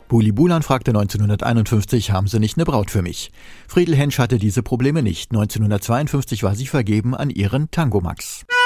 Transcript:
Buli Bulan fragte 1951, haben Sie nicht eine Braut für mich? Friedel Hensch hatte diese Probleme nicht. 1952 war sie vergeben an ihren Tango Max.